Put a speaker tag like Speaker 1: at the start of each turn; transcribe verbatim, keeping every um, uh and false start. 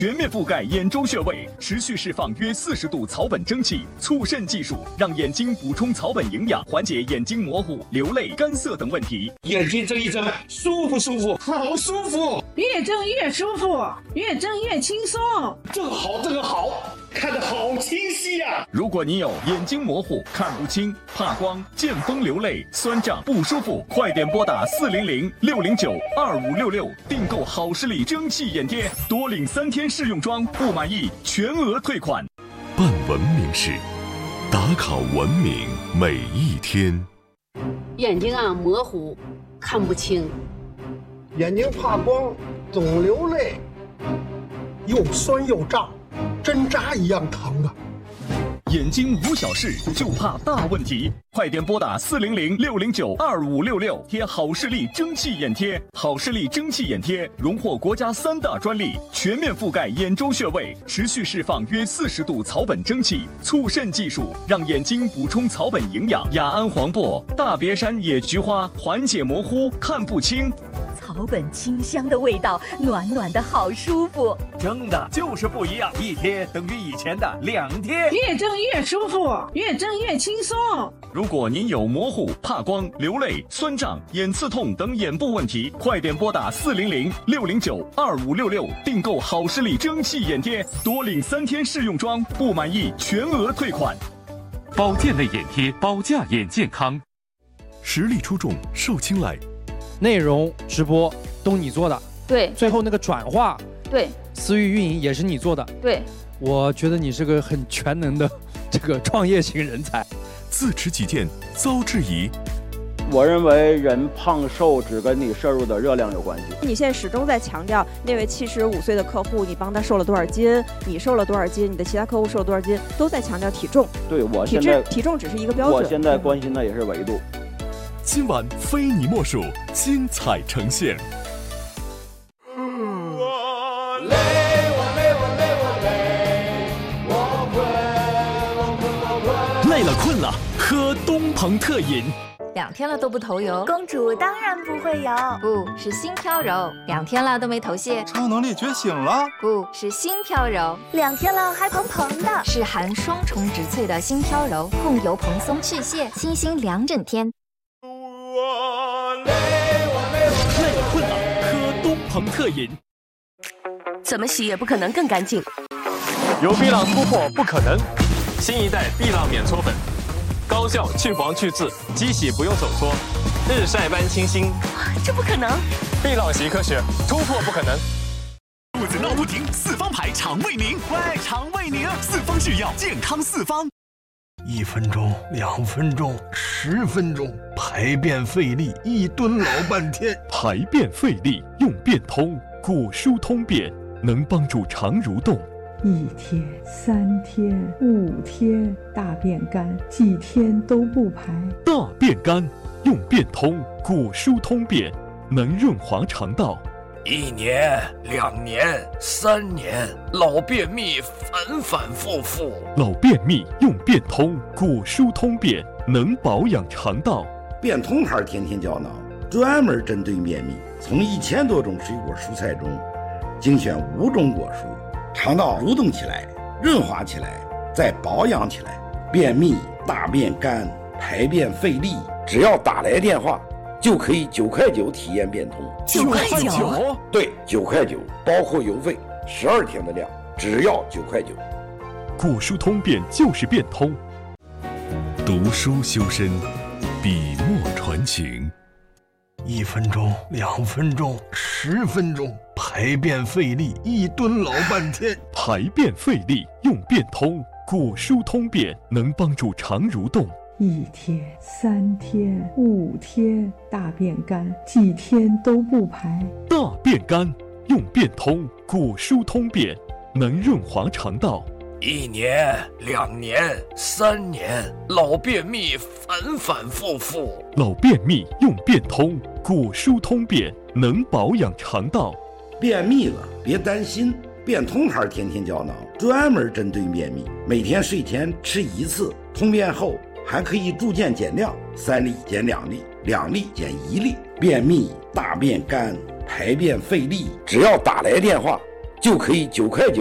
Speaker 1: 全面覆盖眼周穴位，持续释放约四十度草本蒸汽，促渗技术让眼睛补充草本营养，缓解眼睛模糊、流泪、干涩等问题。
Speaker 2: 眼睛睁一睁，舒不舒服？好舒服，
Speaker 3: 越睁越舒服，越睁越轻松。
Speaker 2: 这个好，这个好，看得好清晰呀、啊！
Speaker 1: 如果你有眼睛模糊、看不清、怕光、见风流泪、酸胀不舒服，快点拨打四零零六零九二五六六订购好视力蒸汽眼贴，多领三天试用装，不满意全额退款。
Speaker 4: 办文明事，打卡文明每一天。
Speaker 5: 眼睛啊模糊，看不清，
Speaker 6: 眼睛怕光，总流泪，又酸又胀，针扎一样疼啊！
Speaker 1: 眼睛无小事，就怕大问题。快点拨打四零零六零九二五六六贴好视力蒸汽眼贴。好视力蒸汽眼贴荣获国家三大专利，全面覆盖眼周穴位，持续释放约四十度草本蒸汽，促渗技术让眼睛补充草本营养。雅安黄柏、大别山野菊花缓解模糊、看不清。
Speaker 7: 草本清香的味道，暖暖的好舒服。
Speaker 8: 蒸的就是不一样，一贴等于以前的两贴。
Speaker 3: 越蒸越舒服，越蒸越轻松。
Speaker 1: 如果您有模糊、怕光、流泪、酸胀、眼刺痛等眼部问题，快点拨打四零零六零九二五六六订购好视力蒸汽眼贴，多领三天试用装，不满意全额退款。
Speaker 9: 保健类眼贴，保驾眼健康。
Speaker 4: 实力出众，受青睐。
Speaker 10: 内容直播都你做的，
Speaker 11: 对。
Speaker 10: 最后那个转化，
Speaker 11: 对。
Speaker 10: 私域运营也是你做的，
Speaker 11: 对。
Speaker 10: 我觉得你是个很全能的这个创业型人才。
Speaker 4: 自持己见，遭质疑。
Speaker 12: 我认为人胖瘦只跟你摄入的热量有关系。
Speaker 13: 你现在始终在强调那位七十五岁的客户，你帮他瘦了多少斤，你瘦了多少斤，你的其他客户瘦了多少斤，都在强调体重。
Speaker 12: 对，我现在
Speaker 13: 体重只是一个标准。
Speaker 12: 我现在关心的也是维度。
Speaker 4: 今晚非你莫属，精彩呈现。
Speaker 2: 我累，我累，我累，我累，我困，我困，我困。
Speaker 1: 累了困了，喝东鹏特饮。
Speaker 14: 两天了都不头油，
Speaker 15: 公主当然不会油，
Speaker 14: 不是心飘柔。两天了都没头屑，
Speaker 16: 超能力觉醒了，
Speaker 14: 不是心飘柔。
Speaker 15: 两天了还蓬蓬的，
Speaker 14: 是含双重植萃的心飘柔，控油蓬松去屑，清新两整天。
Speaker 2: 我累，我累，我
Speaker 1: 累了困了，喝东鹏特饮。
Speaker 17: 怎么洗也不可能更干净。
Speaker 18: 有碧浪突破不可能，新一代碧浪免搓粉，高效去黄去渍，机洗不用手搓，日晒般清新。
Speaker 17: 这不可能！
Speaker 18: 碧浪洗科学，突破不可能。
Speaker 19: 肚子闹不停，四方牌肠胃宁，喂，肠胃宁，四方制药，健康四方。
Speaker 6: 一分钟，两分钟，十分钟，排便费力，一蹲老半天。
Speaker 4: 排便费力用便通，骨疏通便，能帮助肠蠕动。
Speaker 20: 一天、三天、五天，大便干，几天都不排。
Speaker 4: 大便干用便通，骨疏通便，能润滑肠道。
Speaker 21: 一年、两年、三年，老便秘反反复复。
Speaker 4: 老便秘用便通，骨疏通便，能保养肠道。
Speaker 22: 便通牌天天胶囊专门针对便秘，从一千多种水果蔬菜中精选五种果蔬，肠道蠕动起来，润滑起来，再保养起来。便秘、大便干、排便费力，只要打来电话就可以九块九体验变通。
Speaker 19: 九块九？
Speaker 22: 对，九块九，包括邮费，十二天的量，只要九块九。
Speaker 4: 骨疏通便就是变通。读书修身，笔墨传情。
Speaker 6: 一分钟，两分钟，十分钟，排便费力，一蹲老半天。
Speaker 4: 排便费力用便通，骨疏通便，能帮助肠蠕动。
Speaker 20: 一天、三天、五天，大便干，几天都不排。
Speaker 4: 大便干用便通，骨疏通便，能润滑肠道。
Speaker 21: 一年、两年、三年，老便秘反反复复。
Speaker 4: 老便秘用便通，骨疏通便，能保养肠道。
Speaker 22: 便秘了别担心，便通牌天天胶囊专门针对便秘，每天睡前吃一次，通便后还可以逐渐减量，三粒减两粒，两粒减一粒。便秘、大便干、排便费力，只要打来电话就可以九块九